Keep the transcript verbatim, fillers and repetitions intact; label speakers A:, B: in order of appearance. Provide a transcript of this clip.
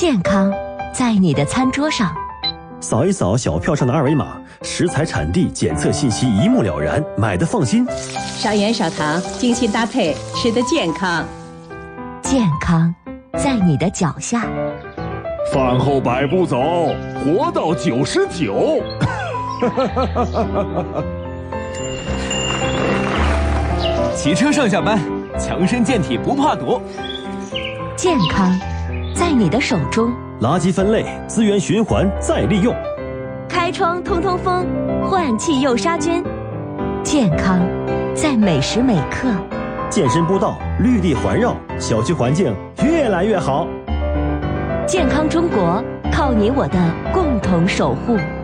A: 健康在你的餐桌上。
B: 扫一扫小票上的二维码，食材产地检测信息一目了然，买的放心。
C: 少盐少糖，精心搭配，吃得健康。
A: 健康在你的脚下。
D: 饭后百步走，活到九十九。
E: 骑车上下班，强身健体不怕堵。
A: 健康在你的手中。
B: 垃圾分类，资源循环再利用。
A: 开窗通通风，换气又杀菌。健康在每时每刻。
B: 健身步道，绿地环绕，小区环境越来越好。
A: 健康中国，靠你我的共同守护。